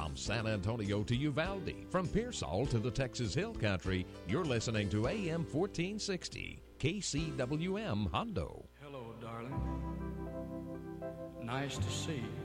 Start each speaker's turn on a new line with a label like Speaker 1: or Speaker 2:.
Speaker 1: From San Antonio to Uvalde, from Pearsall to the Texas Hill Country, you're listening to AM 1460, KCWM Hondo.
Speaker 2: Hello, darling. Nice to see you.